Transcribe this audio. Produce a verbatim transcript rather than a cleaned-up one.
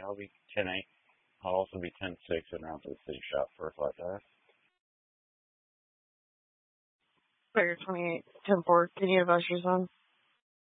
I'll be ten eight. I'll also be ten six and around to the city shop for a flat tire. Player twenty-eight, ten four. Can you advise your son?